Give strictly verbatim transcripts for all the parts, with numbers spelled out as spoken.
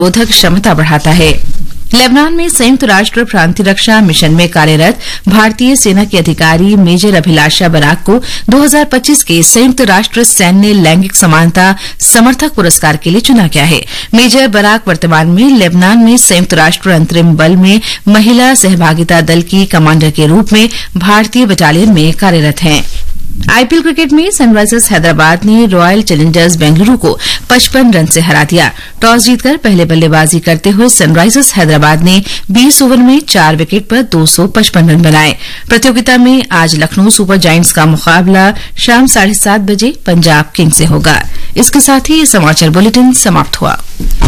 रोधक क्षमता बढ़ाता है। लेबनान में संयुक्त राष्ट्र प्रतिरक्षा मिशन में कार्यरत भारतीय सेना के अधिकारी मेजर अभिलाषा बराक को दो हज़ार पच्चीस के संयुक्त राष्ट्र सैन्य लैंगिक समानता समर्थक पुरस्कार के लिए चुना गया है। मेजर बराक वर्तमान में लेबनान में संयुक्त राष्ट्र अंतरिम बल में महिला सहभागिता दल की कमांडर के रूप में भारतीय बटालियन में कार्यरत हैं। आईपीएल क्रिकेट में सनराइजर्स हैदराबाद ने रॉयल चैलेंजर्स बेंगलुरू को पचपन रन से हरा दिया। टॉस जीतकर पहले बल्लेबाजी करते हुए सनराइजर्स हैदराबाद ने बीस ओवर में चार विकेट पर दो सौ पचपन रन बनाए। प्रतियोगिता में आज लखनऊ सुपर जायंट्स का मुकाबला शाम साढ़े सात बजे पंजाब किंग्स से होगा। इसके साथ ही ये समाचार बुलेटिन समाप्त हुआ।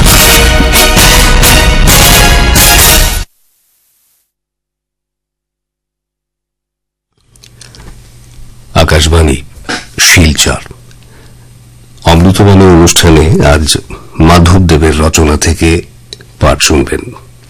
আকাশবাণী শিলচর অমৃতবাণী অনুষ্ঠানে আজ মাধবদেবের রচনা থেকে পাঠ শুনবেন।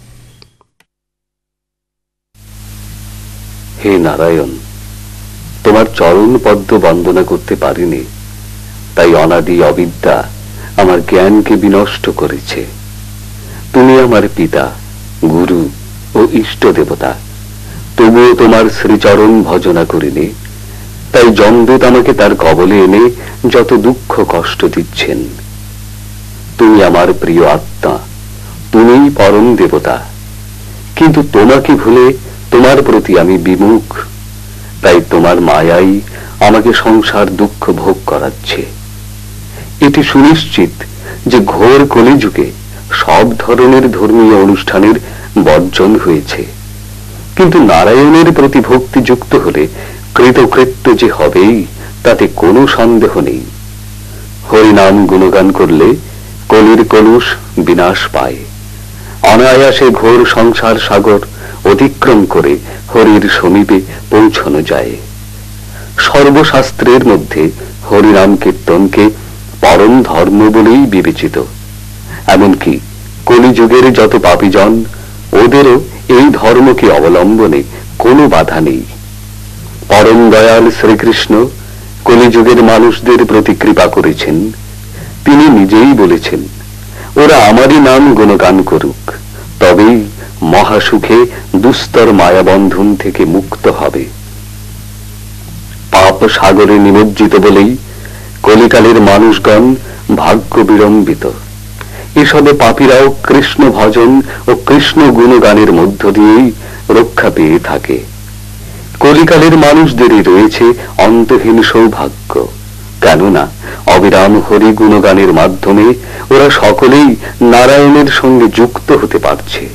হে নারায়ণ, তোমার চরণ পদ্ম বন্দনা করতে পারিনি, তাই অনাদি অবিদ্যা আমার জ্ঞানকে বিনষ্ট করেছে। তুমি আমার পিতা, গুরু ও ইষ্ট দেবতা, তবুও তোমার শ্রীচরণ ভজনা করিনি, তাই যমদূত আমাকে তার কবলে এনে যত দুঃখ কষ্ট দিচ্ছেন। তুমি আমার প্রিয় আত্মা, তুমিই পরম দেবতা, কিন্তু তোমাকে ভুলে তোমার প্রতি আমি বিমুখ, তাই তোমার মায়াই আমাকে সংসার দুঃখ ভোগ করাচ্ছে। এটি সুনিশ্চিত যে ঘোর কলিযুগে সব ধরনের ধর্মীয় অনুষ্ঠানের বর্জন হয়েছে, কিন্তু নারায়ণের প্রতি ভক্তি যুক্ত হলে কৃতকৃত্য যে হবেই তাতে কোনো সন্দেহ নেই। হরিনাম গুণগান করলে কলির কলুষ বিনাশ পায়, অনায়াসে ঘোর সংসার সাগর অতিক্রম করে হরির সমীপে পৌঁছানো যায়। সর্বশাস্ত্রের মধ্যে হরিনাম কীর্তনকে পরম ধর্ম বলেই বিবেচিত। এমনকি কলিযুগের যত পাপীজন, ওদেরও এই ধর্মকে অবলম্বনে কোনো বাধা নেই। পরম দয়াল শ্রীকৃষ্ণ কলিযুগের মানুষদের প্রতি কৃপা করেছেন। তিনি নিজেই বলেছেন, ওরা আমারই নাম গুণগান করুক, তবেই মহাসুখে দুস্তর মায়াবন্ধন থেকে মুক্ত হবে। পাপ সাগরে নিমজ্জিত বলেই কলিকালের মানুষগণ ভাগ্য বিড়ম্বিত। এসবে পাপীরাও কৃষ্ণ ভজন ও কৃষ্ণ গুণগানের মধ্য দিয়েই রক্ষা পেয়ে থাকে। কলিকালের মানুষদেরই রয়েছে অন্তহীন সৌভাগ্য, কেননা অবিরাম হরি গুণগানের মাধ্যমে ওরা সকলেই নারায়ণের সঙ্গে যুক্ত হতে পারছে।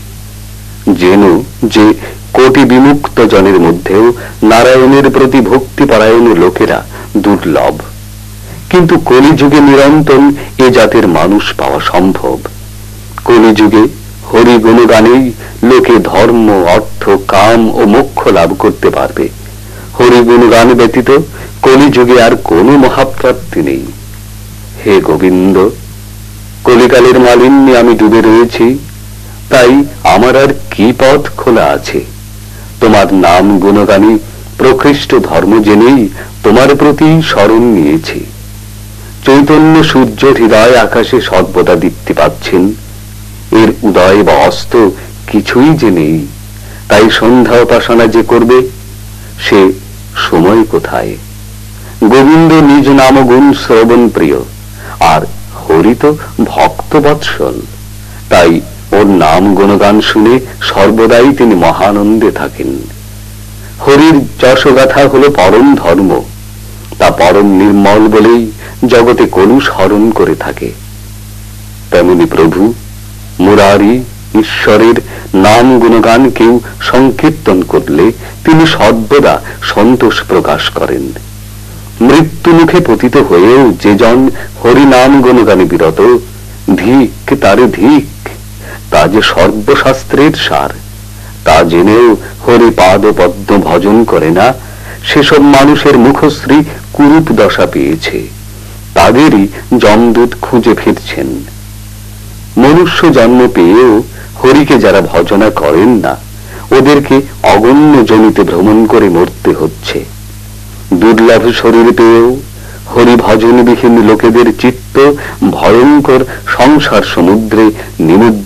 যেন যে কোটি বিমুক্ত জনের মধ্যেও নারায়ণের প্রতি ভক্তিপরায়ণ লোকেরা দুর্লভ, কিন্তু কলিযুগে নিরন্তর এ জাতের মানুষ পাওয়া সম্ভব। কলিযুগে হরি গুণগানেই লোকে ধর্ম, অর্থ, কাম ও মোক্ষ লাভ করতে পারবে। হরি গুণগান ব্যতীত কলিযুগে আর কোনো মহাপ্রাপ্তি নেই। হে গোবিন্দ, কলিকালের মালিন্যে আমি ডুবে রয়েছি, তাই আমার আর কি পথ খোলা আছে? তোমার নাম গুণগানে প্রকৃষ্ট ধর্ম জেনেই তোমার প্রতি শরণ নিয়েছি। চৈতন্য সূর্য হৃদয় আকাশে সর্বদা দীপ্তি পাচ্ছেন, এর উদয় বা অস্ত কিছুই যে নেই। তাই সন্ধ্যা উপাসনা যে করবে, সে সময় কোথায়? গোবিন্দ নিজ নাম গুণ শ্রবণ প্রিয়, আর হরি তো ভক্ত বৎসল, তাই ওর নাম গুণগান শুনে সর্বদাই তিনি মহানন্দে থাকেন। হরির যশগাথা হল পরম ধর্ম, তা পরম নির্মল বলেই জগতে কলুষ হরণ করে থাকে। তেমনি প্রভু মুরারি ঈশ্বরের নাম গুণগান কেউ সংকীর্তন করলে তিনি সর্বদা সন্তোষ প্রকাশ করেন। মৃত্যু মুখে পতিত হয়েও যে জন হরি নাম গুণগানে বিরত, ধিক তারে ধিক, তা যে সর্বশাস্ত্রের সার। তা জেনেও হরি পাদ পদ্ম ভজন করে না, সেসব মানুষের মুখশ্রী কুরূপ দশা পেয়েছে, তাদেরই যমদূত খুঁজে ফিরছেন। মনুষ্য জন্ম পেয়েও হরিকে যারা ভজনা করেন না, ওদেরকে অগণ্য জমিতে ভ্রমণ করে মরতে হচ্ছে। দুর্লভ শরীর পেয়েও হরিভজনবিহীন লোকেদের চিত্ত ভয়ঙ্কর সংসার সমুদ্রে নিমজ্জিত